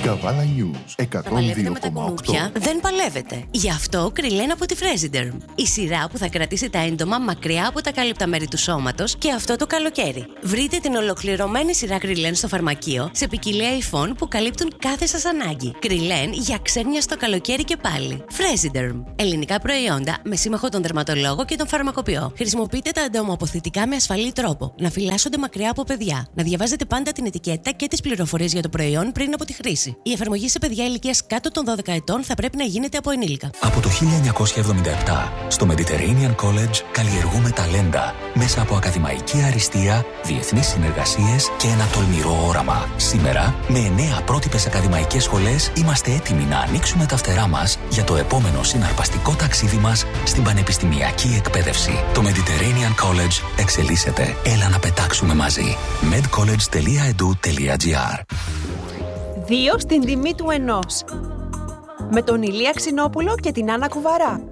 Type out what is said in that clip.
Καβάλα News 102,8. Δεν παλεύετε. Γι' αυτό Κριλέν από τη Fresiderm. Η σειρά που θα κρατήσει τα έντομα μακριά από τα κάλυπτα μέρη του σώματος και αυτό το καλοκαίρι. Βρείτε την ολοκληρωμένη σειρά Κριλέν στο φαρμακείο σε ποικιλία υφών που καλύπτουν κάθε σας ανάγκη. Κριλέν για ξένια στο καλοκαίρι και πάλι. Fresiderm. Ελληνικά προϊόντα με σύμμαχο τον δερματολόγο και τον φαρμακοποιό. Χρησιμοποιείτε τα εντομοαποθητικά με ασφαλή τρόπο. Να φυλάσσονται μακριά από παιδιά. Να διαβάζετε πάντα την ετικέτα και τις πληροφορίες για το προϊόν πριν από τη χρήση. Η εφαρμογή σε παιδιά ηλικίας κάτω των 12 ετών θα πρέπει να γίνεται από ενήλικα. Από το 1977, στο Mediterranean College καλλιεργούμε ταλέντα μέσα από ακαδημαϊκή αριστεία, διεθνείς συνεργασίες και ένα τολμηρό όραμα. Σήμερα, με 9 πρότυπες ακαδημαϊκές σχολές, είμαστε έτοιμοι να ανοίξουμε τα φτερά μας για το επόμενο συναρπαστικό ταξίδι μας στην πανεπιστημιακή εκπαίδευση. Το Mediterranean College εξελίσσεται. Έλα να πετάξουμε μαζί. medcollege.edu.gr 2 στην τιμή του 1. Με τον Ηλία Ξινόπουλο και την Άννα Κουβαρά.